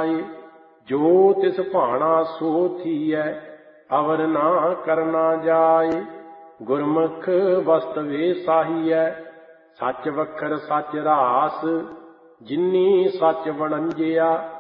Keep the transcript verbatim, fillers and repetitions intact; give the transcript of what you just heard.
ਜਾਏ। ਜੋ ਤਿਸ ਭਾਣਾ ਸੋ ਥੀਐ ਅਵਰ ਨਾ ਕਰਨਾ ਜਾਏ। ਗੁਰਮੁਖ ਵਸਤਵੇ ਸਾਹੀਐ ਸੱਚ ਵਖਰ ਸੱਚ ਰਾਸ। ਜਿਨੀ ਸੱਚ ਵਣੰਜਿਆ